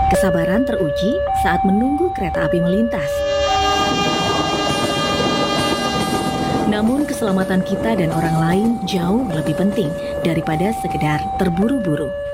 Kesabaran teruji saat menunggu kereta api melintas. Namun keselamatan kita dan orang lain jauh lebih penting daripada sekedar terburu-buru.